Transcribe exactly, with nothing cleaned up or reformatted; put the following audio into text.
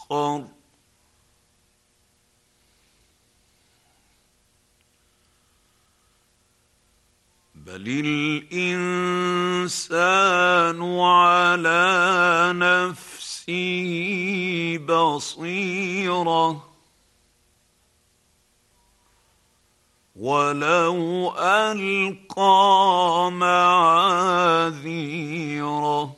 يسخر بل الإنسان على نفسه بصيرة ولو ألقى معاذيره